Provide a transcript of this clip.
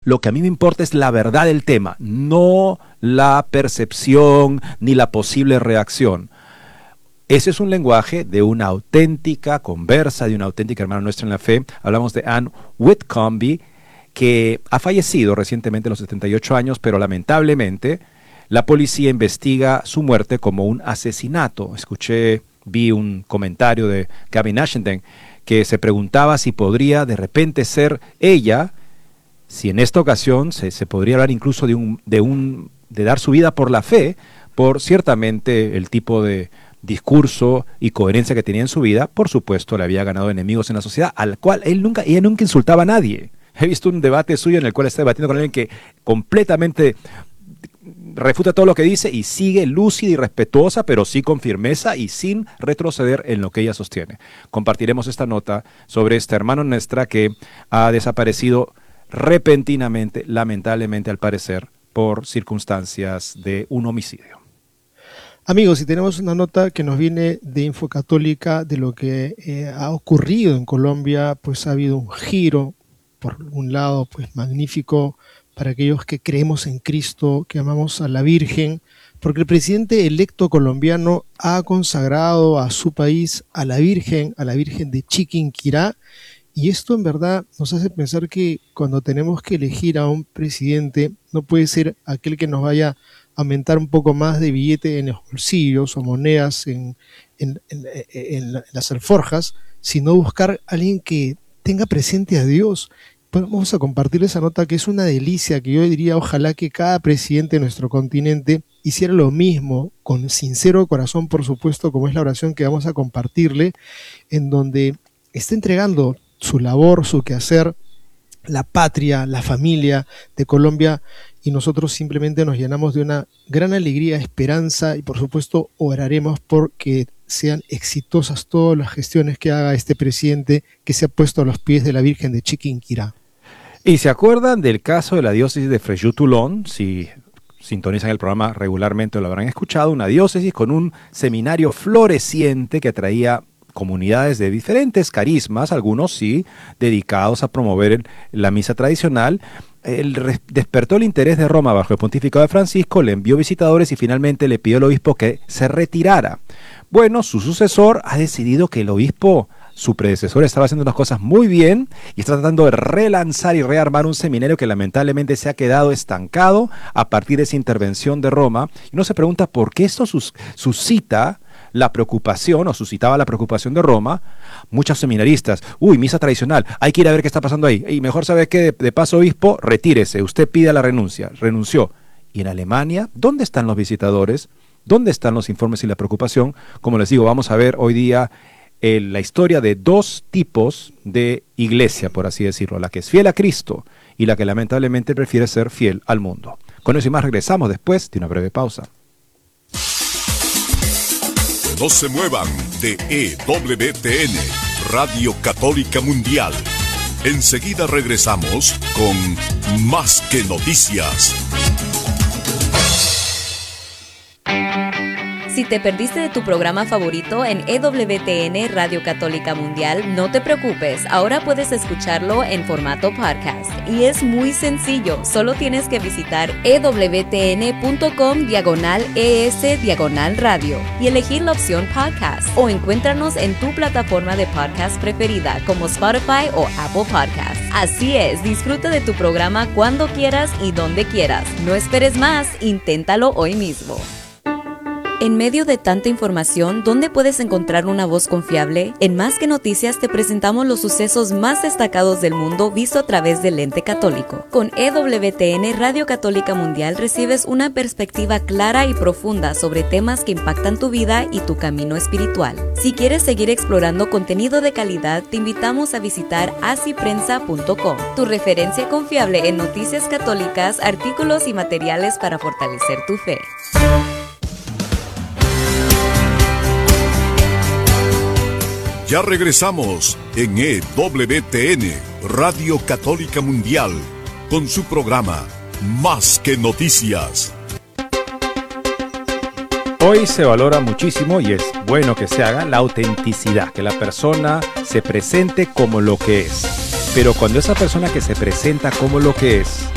lo que a mí me importa es la verdad del tema, no la percepción ni la posible reacción. Ese es un lenguaje de una auténtica conversa, de una auténtica hermana nuestra en la fe. Hablamos de Anne Whitcomb, que ha fallecido recientemente a los 78 años, pero lamentablemente la policía investiga su muerte como un asesinato. Vi un comentario de Gavin Ashenden que se preguntaba si podría de repente ser ella, si en esta ocasión se podría hablar incluso de dar su vida por la fe, por ciertamente el tipo de discurso y coherencia que tenía en su vida. Por supuesto, le había ganado enemigos en la sociedad, al cual ella nunca insultaba a nadie. He visto un debate suyo en el cual está debatiendo con alguien que completamente refuta todo lo que dice y sigue lúcida y respetuosa, pero sí con firmeza y sin retroceder en lo que ella sostiene. Compartiremos esta nota sobre esta hermana nuestra que ha desaparecido repentinamente, lamentablemente al parecer, por circunstancias de un homicidio. Amigos, y tenemos una nota que nos viene de Infocatólica de lo que ha ocurrido en Colombia. Pues ha habido un giro, por un lado, pues magnífico para aquellos que creemos en Cristo, que amamos a la Virgen, porque el presidente electo colombiano ha consagrado a su país a la Virgen de Chiquinquirá, y esto en verdad nos hace pensar que cuando tenemos que elegir a un presidente, no puede ser aquel que nos vaya a aumentar un poco más de billete en los bolsillos o monedas en las alforjas, sino buscar a alguien que tenga presente a Dios. Pues vamos a compartir esa nota, que es una delicia, que yo diría ojalá que cada presidente de nuestro continente hiciera lo mismo, con sincero corazón, por supuesto, como es la oración que vamos a compartirle, en donde está entregando su labor, su quehacer, la patria, la familia de Colombia, y nosotros simplemente nos llenamos de una gran alegría, esperanza, y por supuesto oraremos porque sean exitosas todas las gestiones que haga este presidente que se ha puesto a los pies de la Virgen de Chiquinquirá. ¿Y se acuerdan del caso de la diócesis de Frejus-Toulon? Si sintonizan el programa regularmente lo habrán escuchado, una diócesis con un seminario floreciente que atraía comunidades de diferentes carismas, algunos sí dedicados a promover la misa tradicional. Despertó el interés de Roma bajo el pontificado de Francisco, le envió visitadores y finalmente le pidió al obispo que se retirara. Bueno, su sucesor ha decidido que el obispo, su predecesor, estaba haciendo unas cosas muy bien y está tratando de relanzar y rearmar un seminario que lamentablemente se ha quedado estancado a partir de esa intervención de Roma. Y uno se pregunta por qué esto suscita la preocupación, o suscitaba la preocupación de Roma. Muchos seminaristas, misa tradicional, hay que ir a ver qué está pasando ahí. Y mejor sabe que de paso, obispo, retírese, usted pide la renuncia. Renunció. Y en Alemania, ¿dónde están los visitadores? ¿Dónde están los informes y la preocupación? Como les digo, vamos a ver hoy día la historia de dos tipos de iglesia, por así decirlo, la que es fiel a Cristo y la que lamentablemente prefiere ser fiel al mundo. Con eso y más regresamos después de una breve pausa. No se muevan de EWTN, Radio Católica Mundial. Enseguida regresamos con Más que Noticias. Si te perdiste de tu programa favorito en EWTN Radio Católica Mundial, no te preocupes, ahora puedes escucharlo en formato podcast. Y es muy sencillo, solo tienes que visitar ewtn.com/ES/radio y elegir la opción podcast, o encuéntranos en tu plataforma de podcast preferida como Spotify o Apple Podcasts. Así es, disfruta de tu programa cuando quieras y donde quieras. No esperes más, inténtalo hoy mismo. En medio de tanta información, ¿dónde puedes encontrar una voz confiable? En Más que Noticias te presentamos los sucesos más destacados del mundo visto a través del lente católico. Con EWTN Radio Católica Mundial recibes una perspectiva clara y profunda sobre temas que impactan tu vida y tu camino espiritual. Si quieres seguir explorando contenido de calidad, te invitamos a visitar asiprensa.com, tu referencia confiable en noticias católicas, artículos y materiales para fortalecer tu fe. Ya regresamos en EWTN, Radio Católica Mundial, con su programa Más que Noticias. Hoy se valora muchísimo, y es bueno que se haga, la autenticidad, que la persona se presente como lo que es. Pero cuando esa persona que se presenta como lo que es